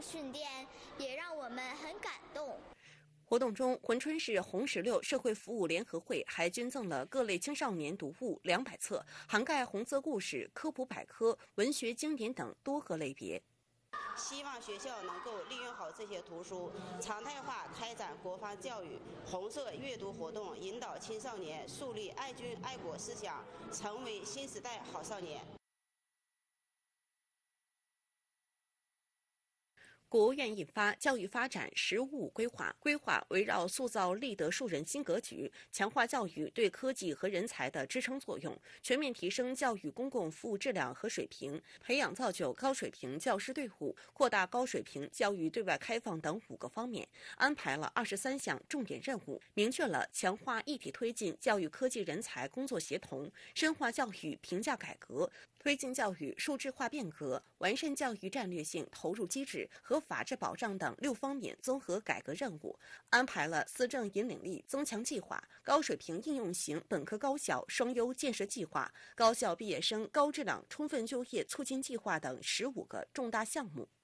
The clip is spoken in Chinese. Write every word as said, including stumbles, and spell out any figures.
训练，也让我们很感动。 活动中，珲春市红石榴社会服务联合会还捐赠了各类青少年读物两百册，涵盖红色故事、科普百科、文学经典等多个类别。 希望学校能够利用好这些图书，常态化开展国防教育、红色阅读活动，引导青少年树立爱军爱国思想，成为新时代好少年。 国务院印发《教育发展“十五五”规划》，规划围绕塑造立德树人新格局，强化教育对科技和人才的支撑作用，全面提升教育公共服务质量和水平，培养造就高水平教师队伍，扩大高水平教育对外开放等五个方面，安排了二十三项重点任务，明确了强化一体推进教育科技人才工作协同，深化教育评价改革，推进教育数字化变革，完善教育战略性投入机制和法治保障等六方面综合改革任务，安排了思政引领力增强计划、高水平应用型本科高校双优建设计划、高校毕业生高质量充分就业促进计划等十五个重大项目。